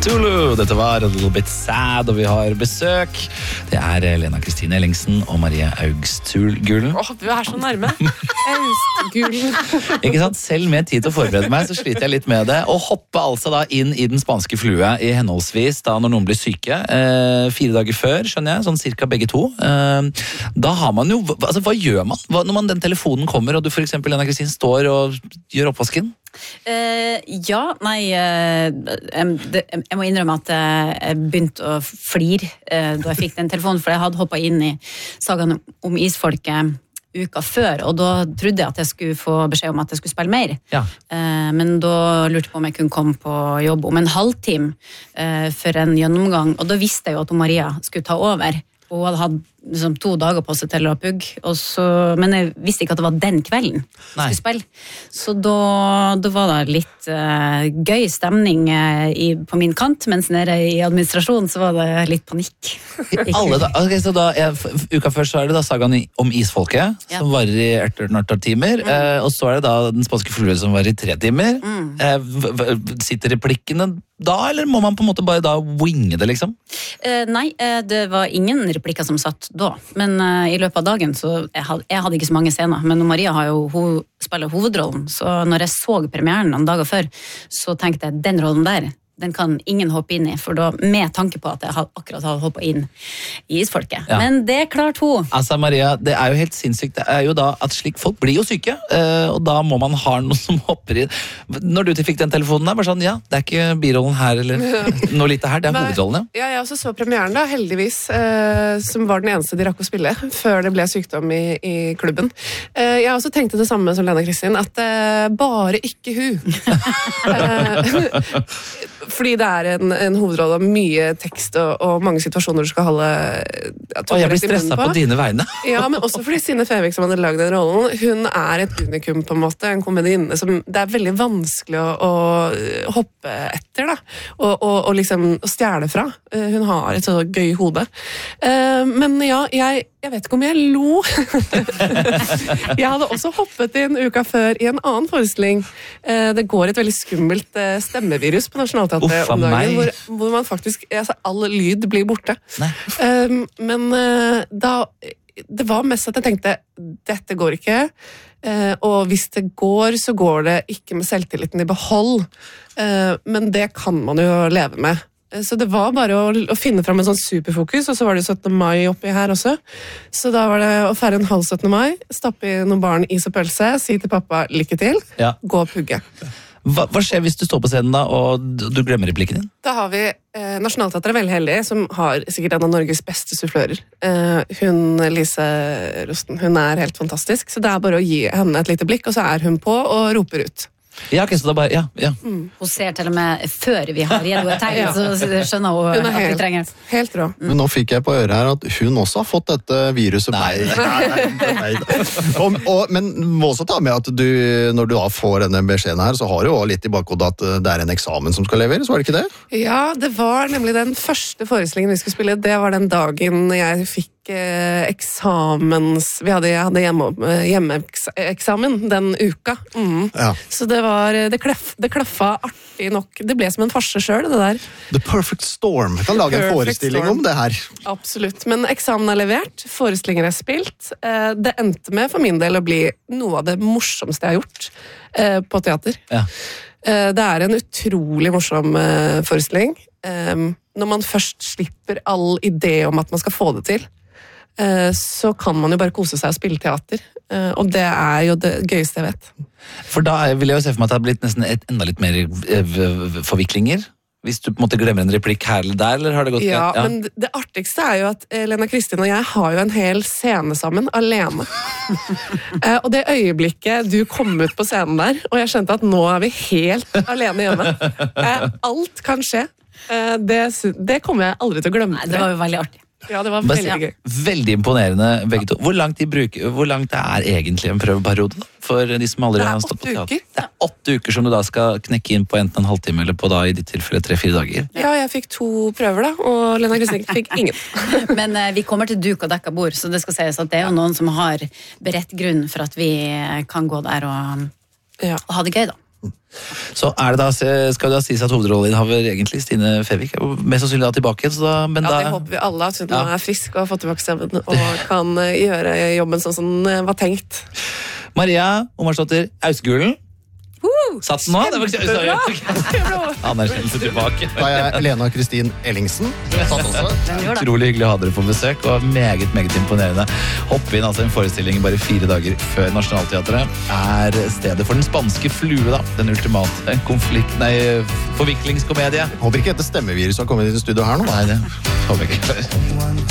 Tulu. Dette var A Little Bit Sad, og vi har besøk. Det Lena Kristine Ellingsen og Marie Augstgullen. Du så nærme. Augstgullen. Ikke sant? Selv med tid til å forberede meg, så sliter jeg litt med det. Og hoppe altså da inn i den spanske flue i henholdsvis da når noen blir syke. 4 dager før, skjønner jeg, sånn cirka begge to. Da har man jo, altså hva gjør man? Når den telefonen kommer, og du for eksempel, Lena Kristine, står og gjør oppvasken? Jeg må innrømme at jeg begynte å flire da jeg fikk den telefonen, for jeg hadde hoppet inn i sagaen om isfolket uka før, og da trodde jeg at jeg skulle få beskjed om at jeg skulle spille mer. Ja. Men da lurte jeg på om jeg kunne komme på jobb om en halvtime for en gjennomgang, og da visste jeg jo at Maria skulle ta over. Og hun hadde hatt liksom 2 dager på seg til å pugge, men jeg visste ikke at det var den kvelden jeg skulle spille. Så da var det litt gøy stemning på min kant, mens nede i administrasjonen så var det litt panikk. Okay, så da, uka før så det da sagaen om isfolket, som varer i 18 timer, og så det da den spanske flue som varer i 3 timer. Sitter replikkene da, eller må man på en måte bare da winge det, liksom? Nei, det var ingen replikker som satt da, men i løpet av dagen så jeg hadde ikke så mange scener, men Maria hun spiller hovedrollen, så når jeg så premieren noen dager før, så tenkte jeg den rollen der, den kan ingen hoppe inn i, for da med tanke på at jeg akkurat hadde hoppet inn i isfolket. Ja. Men det klarte hun. Altså Maria, det jo helt sinnssykt, det jo da at slik folk blir jo syke, og da må man ha noe som hopper inn. Når du fikk den telefonen der, bare sånn, ja, det ikke birollen her, eller noe lite her, det hovedrollen, ja. Jeg også så premieren da, heldigvis, som var den eneste de rakk å spille, før det ble sykdom i klubben. Jeg også tenkte det samme som Lena Kristin, at bare ikke hun. Fordi det en hovedrolle av mye tekst og mange situasjoner du skal holde jeg blir stresset på dine vegne. Ja, men også fordi Stine Fevik som hadde laget den rollen, hun et unikum på en måte, en komedienne som det veldig vanskelig å hoppe etter da, og liksom stjele fra. Hun har et så gøy hode. Men ja, jeg vet ikke om jeg lo. Jeg hadde også hoppet inn uka før i en annen forestilling. Det går et veldig skummelt stemmevirus på Nationaltheatret om dagen, hvor man faktisk, altså all lyd blir borte. Men da, det var mest at jeg tenkte, dette går ikke, og hvis det går, så går det ikke med selvtilliten i behold. Men det kan man jo leve med. Så det var bare å finne frem en sånn superfokus, og så var det 17. mai oppi her også. Så da var det å feire en halv 17. mai, stappe i noen barn is og pølse, si til pappa lykke til, gå og pugge. Hva skjer hvis du står på scenen da, og du glemmer replikken din? Da har vi Nationaltheatret veldig heldig, som har sikkert en av Norges beste sufflører. Hun, Lise Rosten, hun helt fantastisk, så det bare å gi henne et lite blikk, og så hun på og roper ut. Ja, ok, så da bare, ja. Hun ser til og med før vi har gitt henne et tegn, så skjønner hun at vi trenger. Helt rå. Men nå fikk jeg på øret her at hun også har fått dette viruset. Nei. Men må også ta med at du, når du da får denne beskjeden her, så har du jo litt i bakhodet at det en eksamen som skal leveres, var det ikke det? Ja, det var nemlig den første forestillingen vi skulle spille, det var den dagen jeg fikk eksamens... Jeg hadde hjemmeeksamen den uka. Ja. Så det klaffa artig nok. Det ble som en farse selv, det der. The Perfect Storm. Jeg kan lage en forestilling om det her. Absolutt. Men eksamen levert, forestillinger spilt. Det endte med for min del å bli noe av det morsomste jeg har gjort på teater. Ja. Det en utrolig morsom forestilling. Når man først slipper all idé om at man skal få det til, så kan man jo bare kose seg og spille teater. Og det jo det gøyeste jeg vet. For da vil jeg jo se for meg at det har blitt nesten enda litt mer forviklinger. Hvis du på en måte glemmer en replikk her eller der, eller har det gått ja, men det artigste jo at Lena Kristin og jeg har jo en hel scene sammen, alene. Og det øyeblikket du kom ut på scenen der, og jeg skjønte at nå vi helt alene hjemme. Alt kan skje. Det kommer jeg aldri til å glemme. Nei, det var jo veldig artig. Ja, det var veldig gøy. Veldig imponerende begge to. Hvor langt egentlig en prøveperiode for de som aldri har stått på teater? Det 8 uker som du da skal knekke inn på enten en halvtime eller på da i ditt tilfelle 3-4 dager. Ja, jeg fikk 2 prøver da, og Lena Kristin fikk ingen. Men vi kommer til duk og dekka bord, så det skal sies at det jo noen som har beredt grunn for at vi kan gå der og ha det gøy da. Så er det da, skal det da sies at hovedrolleinnehaver egentlig Stine Fevik er jo mest sannsynlig da tilbake, så da, men Ja, da... det håper vi alle, at hun nå er frisk og har fått tilbake stemmen og kan gjøre jobben sånn som den var tenkt. Maria Omarsdottir Ausgulen. Satt den nå? Det var ikke anerkjennelse tilbake. Da er Lena Kristin Ellingsen satt også. Utrolig hyggelig å ha dere på besøk, og meget imponerende. Hoppe inn altså en forestilling bare 4 dager før Nationaltheatret er stedet for den spanske flue, da. Den ultimate forviklingskomedie. Håper ikke dette stemmeviruset har kommet inn i studio her nå. Nei, det håper jeg ikke.